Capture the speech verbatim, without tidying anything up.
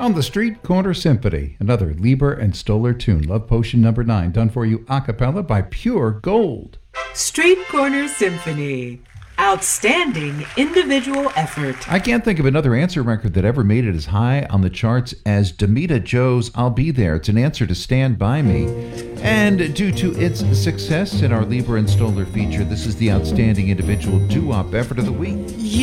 On the Street Corner Symphony, another Lieber and Stoller tune, Love Potion number nine, done for you a cappella by Pure Gold. Street Corner Symphony. Outstanding individual effort. I can't think of another Answer record that ever made it as high on the charts as Damita Joe's I'll Be There. It's an answer to Stand By Me. And due to its success in our Lieber and Stoller feature, this is the Outstanding Individual Doo-Wop Effort of the Week. You